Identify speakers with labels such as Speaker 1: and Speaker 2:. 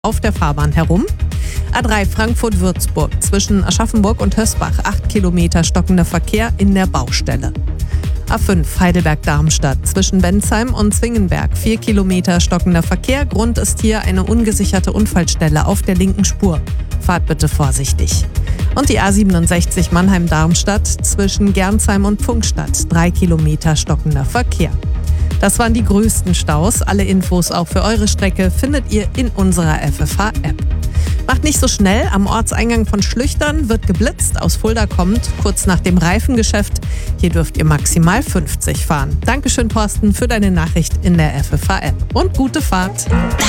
Speaker 1: auf der Fahrbahn herum. A3 Frankfurt-Würzburg zwischen Aschaffenburg und Hösbach 8 Kilometer stockender Verkehr in der Baustelle. A5 Heidelberg-Darmstadt zwischen Bensheim und Zwingenberg 4 Kilometer stockender Verkehr. Grund ist hier eine ungesicherte Unfallstelle auf der linken Spur. Fahrt bitte vorsichtig. Und die A67 Mannheim-Darmstadt zwischen Gernsheim und Pfungstadt 3 Kilometer stockender Verkehr. Das waren die größten Staus. Alle Infos auch für eure Strecke findet ihr in unserer FFH-App. Macht nicht so schnell, am Ortseingang von Schlüchtern wird geblitzt. Aus Fulda kommt kurz nach dem Reifengeschäft. Hier dürft ihr maximal 50 fahren. Dankeschön, Thorsten, für deine Nachricht in der FFH-App. Und gute Fahrt.